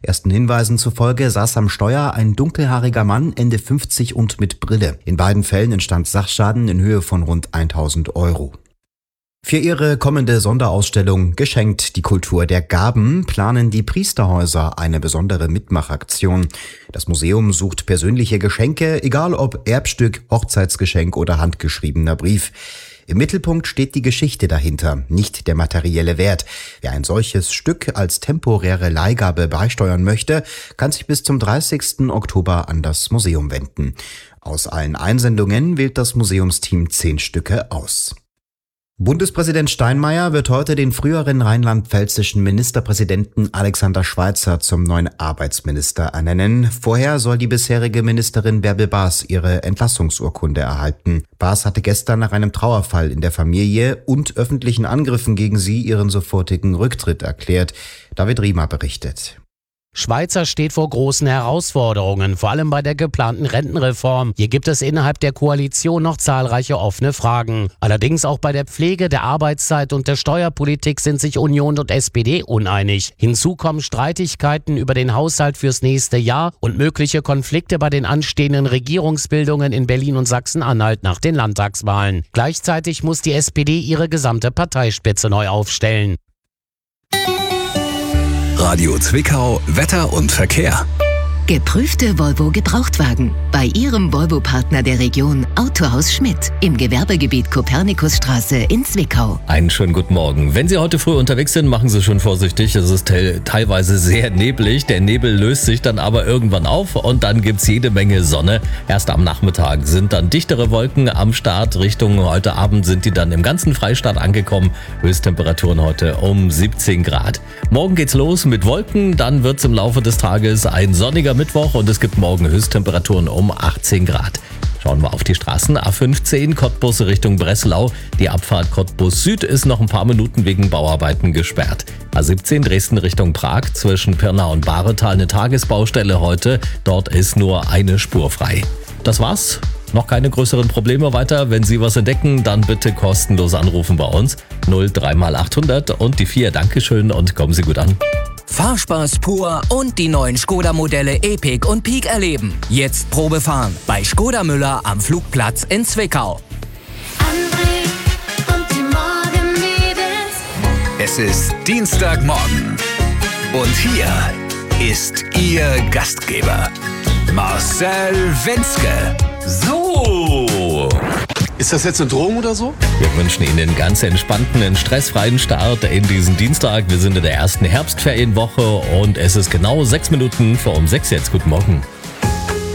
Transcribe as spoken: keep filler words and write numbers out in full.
Ersten Hinweisen zufolge saß am Steuer ein dunkelhaariger Mann, Ende fünfzig und mit Brille. In beiden Fällen entstand Sachschaden in Höhe von rund tausend Euro. Für ihre kommende Sonderausstellung Geschenkt, die Kultur der Gaben, planen die Priesterhäuser eine besondere Mitmachaktion. Das Museum sucht persönliche Geschenke, egal ob Erbstück, Hochzeitsgeschenk oder handgeschriebener Brief. Im Mittelpunkt steht die Geschichte dahinter, nicht der materielle Wert. Wer ein solches Stück als temporäre Leihgabe beisteuern möchte, kann sich bis zum dreißigsten Oktober an das Museum wenden. Aus allen Einsendungen wählt das Museumsteam zehn Stücke aus. Bundespräsident Steinmeier wird heute den früheren rheinland-pfälzischen Ministerpräsidenten Alexander Schweitzer zum neuen Arbeitsminister ernennen. Vorher soll die bisherige Ministerin Bärbel Baas ihre Entlassungsurkunde erhalten. Baas hatte gestern nach einem Trauerfall in der Familie und öffentlichen Angriffen gegen sie ihren sofortigen Rücktritt erklärt. David Riemer berichtet. Schweitzer steht vor großen Herausforderungen, vor allem bei der geplanten Rentenreform. Hier gibt es innerhalb der Koalition noch zahlreiche offene Fragen. Allerdings auch bei der Pflege, der Arbeitszeit und der Steuerpolitik sind sich Union und S P D uneinig. Hinzu kommen Streitigkeiten über den Haushalt fürs nächste Jahr und mögliche Konflikte bei den anstehenden Regierungsbildungen in Berlin und Sachsen-Anhalt nach den Landtagswahlen. Gleichzeitig muss die S P D ihre gesamte Parteispitze neu aufstellen. Radio Zwickau, Wetter und Verkehr. Geprüfte Volvo Gebrauchtwagen. Bei Ihrem Volvo-Partner der Region Autohaus Schmidt im Gewerbegebiet Kopernikusstraße in Zwickau. Einen schönen guten Morgen. Wenn Sie heute früh unterwegs sind, machen Sie schon vorsichtig. Es ist te- teilweise sehr neblig. Der Nebel löst sich dann aber irgendwann auf und dann gibt's jede Menge Sonne. Erst am Nachmittag sind dann dichtere Wolken am Start. Richtung heute Abend sind die dann im ganzen Freistaat angekommen. Höchsttemperaturen heute um siebzehn Grad. Morgen geht's los mit Wolken. Dann wird's im Laufe des Tages ein sonniger Mittwoch und es gibt morgen Höchsttemperaturen um achtzehn Grad. Schauen wir auf die Straßen. A fünfzehn Cottbus Richtung Breslau. Die Abfahrt Cottbus Süd ist noch ein paar Minuten wegen Bauarbeiten gesperrt. A siebzehn Dresden Richtung Prag zwischen Pirna und Bahretal eine Tagesbaustelle heute. Dort ist nur eine Spur frei. Das war's. Noch keine größeren Probleme weiter. Wenn Sie was entdecken, dann bitte kostenlos anrufen bei uns. null drei mal achthundert und die vier. Dankeschön und kommen Sie gut an. Fahrspaß pur und die neuen Skoda-Modelle Epiq und Peak erleben. Jetzt Probe fahren bei Skoda Müller am Flugplatz in Zwickau. André und die Morgenmädels. Es ist Dienstagmorgen und hier ist Ihr Gastgeber, Marcel Wenzke. So. Ist das jetzt eine Drohung oder so? Wir wünschen Ihnen einen ganz entspannten, einen stressfreien Start in diesen Dienstag. Wir sind in der ersten Herbstferienwoche und es ist genau sechs Minuten vor um sechs jetzt. Guten Morgen.